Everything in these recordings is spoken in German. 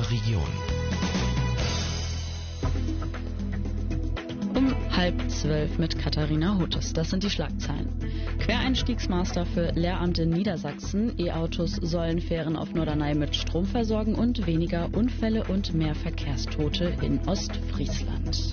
Region. Um 11:30 mit Katharina Hutes. Das sind die Schlagzeilen. Quereinstiegsmaster für Lehramt in Niedersachsen. E-Autos sollen Fähren auf Norderney mit Strom versorgen und weniger Unfälle und mehr Verkehrstote in Ostfriesland.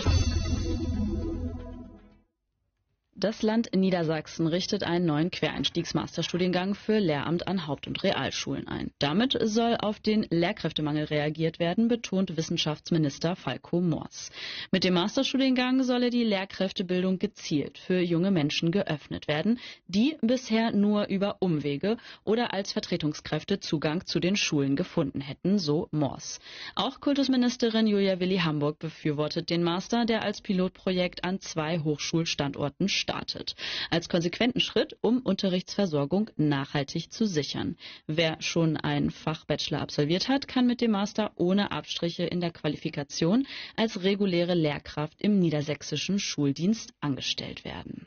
Das Land Niedersachsen richtet einen neuen Quereinstiegsmasterstudiengang für Lehramt an Haupt- und Realschulen ein. Damit soll auf den Lehrkräftemangel reagiert werden, betont Wissenschaftsminister Falco Moors. Mit dem Masterstudiengang solle die Lehrkräftebildung gezielt für junge Menschen geöffnet werden, die bisher nur über Umwege oder als Vertretungskräfte Zugang zu den Schulen gefunden hätten, so Moors. Auch Kultusministerin Julia Willi-Hamburg befürwortet den Master, der als Pilotprojekt an 2 Hochschulstandorten startet. Als konsequenten Schritt, um Unterrichtsversorgung nachhaltig zu sichern. Wer schon einen Fachbachelor absolviert hat, kann mit dem Master ohne Abstriche in der Qualifikation als reguläre Lehrkraft im niedersächsischen Schuldienst angestellt werden.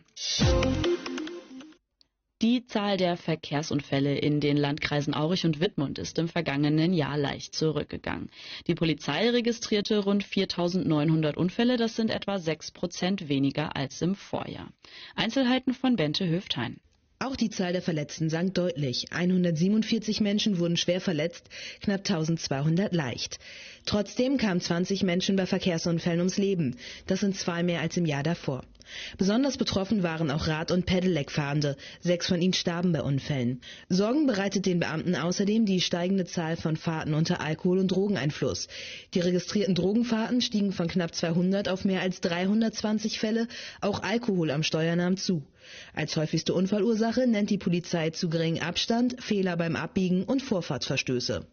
Die Zahl der Verkehrsunfälle in den Landkreisen Aurich und Wittmund ist im vergangenen Jahr leicht zurückgegangen. Die Polizei registrierte rund 4.900 Unfälle, das sind etwa 6% weniger als im Vorjahr. Einzelheiten von Bente Höftein. Auch die Zahl der Verletzten sank deutlich. 147 Menschen wurden schwer verletzt, knapp 1200 leicht. Trotzdem kamen 20 Menschen bei Verkehrsunfällen ums Leben. Das sind 2 mehr als im Jahr davor. Besonders betroffen waren auch Rad- und Pedelec-Fahrende. 6 von ihnen starben bei Unfällen. Sorgen bereitet den Beamten außerdem die steigende Zahl von Fahrten unter Alkohol- und Drogeneinfluss. Die registrierten Drogenfahrten stiegen von knapp 200 auf mehr als 320 Fälle. Auch Alkohol am Steuer nahm zu. Als häufigste Unfallursache nennt die Polizei zu geringen Abstand, Fehler beim Abbiegen und Vorfahrtsverstöße.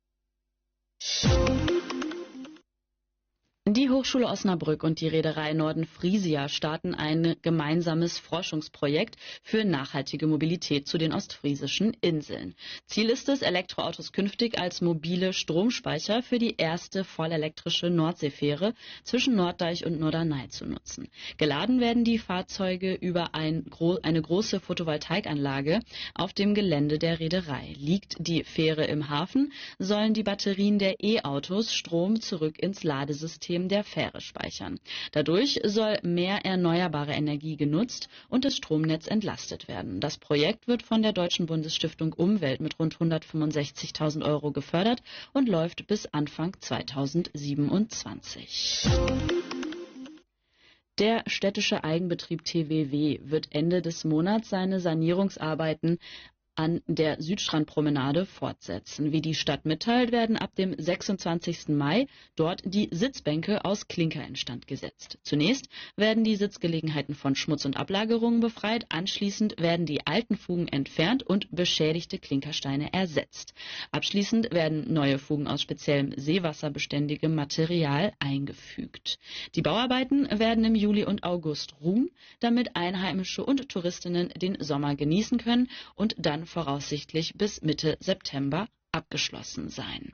Die Hochschule Osnabrück und die Reederei Norden-Frisia starten ein gemeinsames Forschungsprojekt für nachhaltige Mobilität zu den ostfriesischen Inseln. Ziel ist es, Elektroautos künftig als mobile Stromspeicher für die erste vollelektrische Nordseefähre zwischen Norddeich und Norderney zu nutzen. Geladen werden die Fahrzeuge über eine große Photovoltaikanlage auf dem Gelände der Reederei. Liegt die Fähre im Hafen, sollen die Batterien der E-Autos Strom zurück ins Ladesystem der Fähre speichern. Dadurch soll mehr erneuerbare Energie genutzt und das Stromnetz entlastet werden. Das Projekt wird von der Deutschen Bundesstiftung Umwelt mit rund 165.000 € gefördert und läuft bis Anfang 2027. Der städtische Eigenbetrieb TWW wird Ende des Monats seine Sanierungsarbeiten an der Südstrandpromenade fortsetzen. Wie die Stadt mitteilt, werden ab dem 26. Mai dort die Sitzbänke aus Klinker instand gesetzt. Zunächst werden die Sitzgelegenheiten von Schmutz und Ablagerungen befreit. Anschließend werden die alten Fugen entfernt und beschädigte Klinkersteine ersetzt. Abschließend werden neue Fugen aus speziellem seewasserbeständigem Material eingefügt. Die Bauarbeiten werden im Juli und August ruhen, damit Einheimische und Touristinnen den Sommer genießen können und dann voraussichtlich bis Mitte September abgeschlossen sein.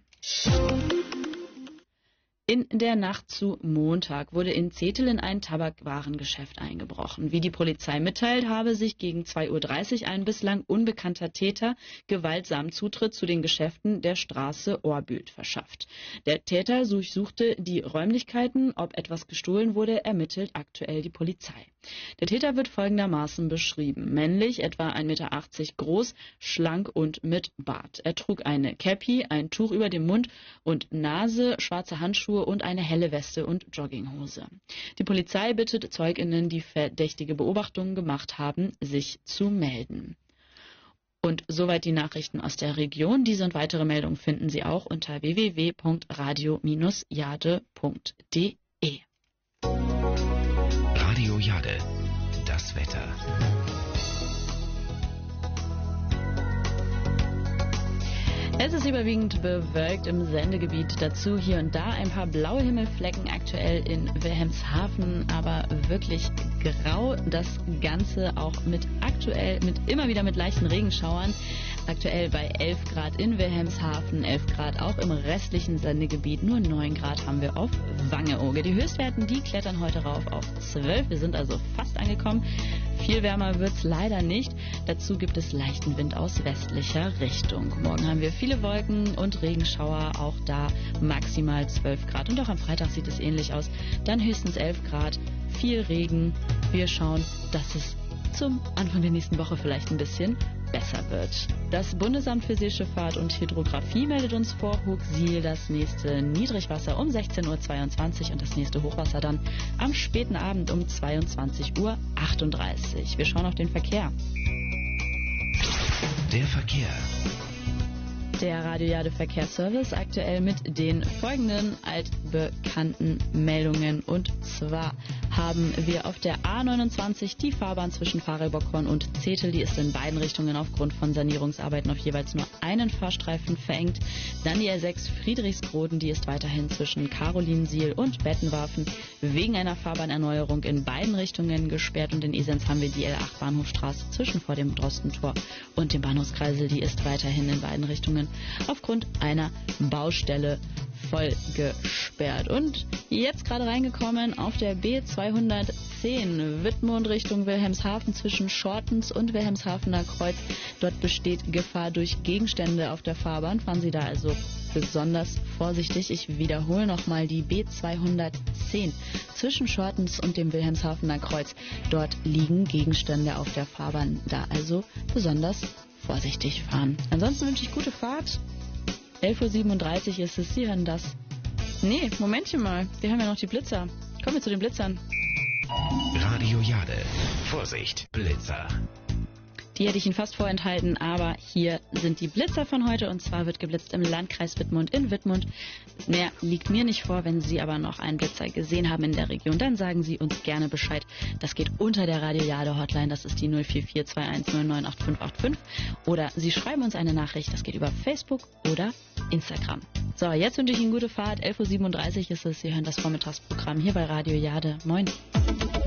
In der Nacht zu Montag wurde in Zetel in ein Tabakwarengeschäft eingebrochen. Wie die Polizei mitteilt, habe sich gegen 2:30 Uhr ein bislang unbekannter Täter gewaltsam Zutritt zu den Geschäften der Straße Orbüld verschafft. Der Täter durchsuchte die Räumlichkeiten. Ob etwas gestohlen wurde, ermittelt aktuell die Polizei. Der Täter wird folgendermaßen beschrieben. Männlich, etwa 1,80 Meter groß, schlank und mit Bart. Er trug eine Cappy, ein Tuch über dem Mund und Nase, schwarze Handschuhe und eine helle Weste und Jogginghose. Die Polizei bittet ZeugInnen, die verdächtige Beobachtungen gemacht haben, sich zu melden. Und soweit die Nachrichten aus der Region. Diese und weitere Meldungen finden Sie auch unter www.radio-jade.de. Radio Jade, das Wetter. Es ist überwiegend bewölkt im Sendegebiet. Dazu hier und da ein paar blaue Himmelflecken aktuell in Wilhelmshaven, aber wirklich grau. Das Ganze auch immer wieder mit leichten Regenschauern. Aktuell bei 11 Grad in Wilhelmshaven, 11 Grad auch im restlichen Sendegebiet. Nur 9 Grad haben wir auf Wangeoge. Die Höchstwerten, die klettern heute rauf auf 12. Wir sind also fast angekommen. Viel wärmer wird's leider nicht. Dazu gibt es leichten Wind aus westlicher Richtung. Morgen haben wir viele Wolken und Regenschauer, auch da maximal 12 Grad. Und auch am Freitag sieht es ähnlich aus. Dann höchstens 11 Grad, viel Regen. Wir schauen, dass es zum Anfang der nächsten Woche vielleicht ein bisschen besser wird. Das Bundesamt für Seeschifffahrt und Hydrographie meldet uns vor Hochsiel das nächste Niedrigwasser um 16:22 Uhr und das nächste Hochwasser dann am späten Abend um 22:38 Uhr. Wir schauen auf den Verkehr. Der Verkehr. Der Radio Jade Verkehrsservice aktuell mit den folgenden altbekannten Meldungen. Und zwar haben wir auf der A29 die Fahrbahn zwischen Farelbockhorn und Zetel. Die ist in beiden Richtungen aufgrund von Sanierungsarbeiten auf jeweils nur einen Fahrstreifen verengt. Dann die R6 Friedrichsroden, die ist weiterhin zwischen Carolinsiel und Bettenwarfen wegen einer Fahrbahnerneuerung in beiden Richtungen gesperrt. Und in Esens haben wir die L8 Bahnhofstraße zwischen vor dem Drostentor und dem Bahnhofskreisel. Die ist weiterhin in beiden Richtungen aufgrund einer Baustelle voll gesperrt. Und jetzt gerade reingekommen auf der B210 Wittmund Richtung Wilhelmshaven zwischen Schortens und Wilhelmshavener Kreuz. Dort besteht Gefahr durch Gegenstände auf der Fahrbahn. Fahren Sie da also besonders vorsichtig. Ich wiederhole nochmal die B210 zwischen Schortens und dem Wilhelmshavener Kreuz. Dort liegen Gegenstände auf der Fahrbahn. Da also besonders vorsichtig fahren. Ansonsten wünsche ich gute Fahrt. 11:37 Uhr ist es. Sie hören das. Nee, Momentchen mal. Wir haben ja noch die Blitzer. Kommen wir zu den Blitzern. Radio Jade. Vorsicht, Blitzer. Die hätte ich Ihnen fast vorenthalten, aber hier sind die Blitzer von heute. Und zwar wird geblitzt im Landkreis Wittmund in Wittmund. Mehr liegt mir nicht vor. Wenn Sie aber noch einen Blitzer gesehen haben in der Region, dann sagen Sie uns gerne Bescheid. Das geht unter der Radio Jade Hotline. Das ist die 04421098585. Oder Sie schreiben uns eine Nachricht. Das geht über Facebook oder Instagram. So, jetzt wünsche ich Ihnen gute Fahrt. 11:37 Uhr ist es. Sie hören das Vormittagsprogramm hier bei Radio Jade. Moin.